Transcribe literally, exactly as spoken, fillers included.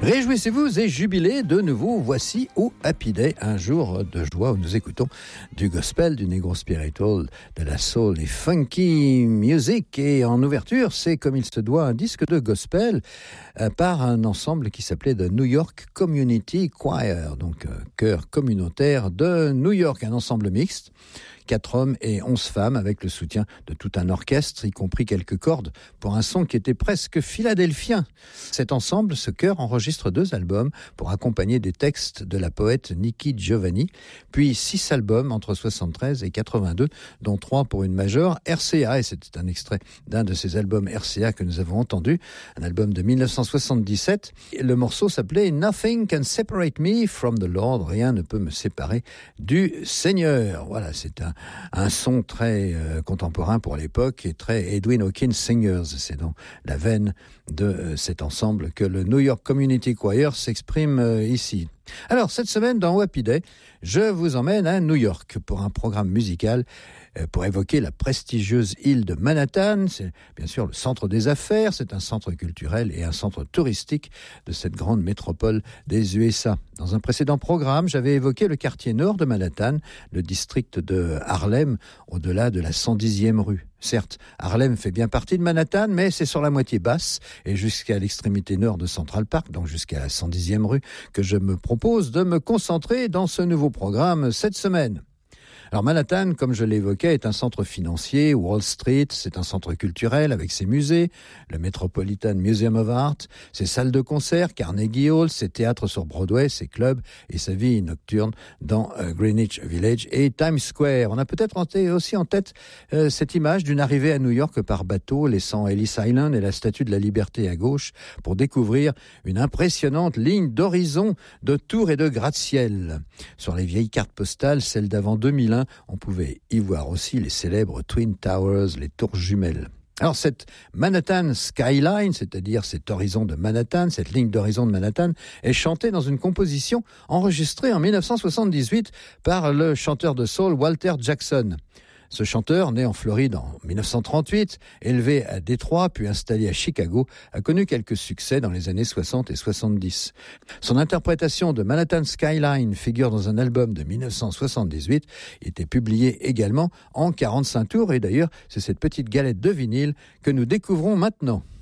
Réjouissez-vous et jubilez de nouveau. Voici au Happy Day, un jour de joie où nous écoutons du gospel, du negro spiritual, de la soul et funky music. Et en ouverture, c'est comme il se doit un disque de gospel euh, par un ensemble qui s'appelait The New York Community Choir, donc euh, chœur communautaire de New York, un ensemble mixte. Quatre hommes et onze femmes avec le soutien de tout un orchestre, y compris quelques cordes, pour un son qui était presque philadelphien. Cet ensemble, ce chœur, enregistre deux albums pour accompagner des textes de la poète Nikki Giovanni, puis six albums entre soixante-treize et quatre-vingt-deux, dont trois pour une majeure R C A. Et c'était un extrait d'un de ces albums R C A que nous avons entendu, un album de dix-neuf cent soixante-dix-sept. Le morceau s'appelait « Nothing can separate me from the Lord ». Rien ne peut me séparer du Seigneur. Voilà, c'est un un son très euh, contemporain pour l'époque et très Edwin Hawkins Singers. C'est dans la veine de euh, cet ensemble que le New York Community Choir s'exprime euh, ici. Alors, cette semaine, dans Happy Day, je vous emmène à New York pour un programme musical euh, pour évoquer la prestigieuse île de Manhattan. C'est bien sûr le centre des affaires, c'est un centre culturel et un centre touristique de cette grande métropole des U S A. Dans un précédent programme, j'avais évoqué le quartier nord de Manhattan, le district de Harlem, au-delà de la cent dixième rue. Certes, Harlem fait bien partie de Manhattan, mais c'est sur la moitié basse et jusqu'à l'extrémité nord de Central Park, donc jusqu'à la cent dixième rue, que je me propose de me concentrer dans ce nouveau programme cette semaine. Alors Manhattan, comme je l'évoquais, est un centre financier. Wall Street, c'est un centre culturel avec ses musées, le Metropolitan Museum of Art, ses salles de concert, Carnegie Hall, ses théâtres sur Broadway, ses clubs et sa vie nocturne dans euh, Greenwich Village et Times Square. On a peut-être aussi en tête euh, cette image d'une arrivée à New York par bateau, laissant Ellis Island et la Statue de la Liberté à gauche pour découvrir une impressionnante ligne d'horizon de tours et de gratte-ciel. Sur les vieilles cartes postales, celles d'avant deux mille un, on pouvait y voir aussi les célèbres Twin Towers, les tours jumelles. Alors cette Manhattan Skyline, c'est-à-dire cet horizon de Manhattan, cette ligne d'horizon de Manhattan, est chantée dans une composition enregistrée en dix-neuf cent soixante-dix-huit par le chanteur de soul Walter Jackson. Ce chanteur, né en Floride en dix-neuf cent trente-huit, élevé à Détroit puis installé à Chicago, a connu quelques succès dans les années soixante et soixante-dix. Son interprétation de Manhattan Skyline figure dans un album de dix-neuf cent soixante-dix-huit. Il était publié également en quarante-cinq tours et d'ailleurs, c'est cette petite galette de vinyle que nous découvrons maintenant.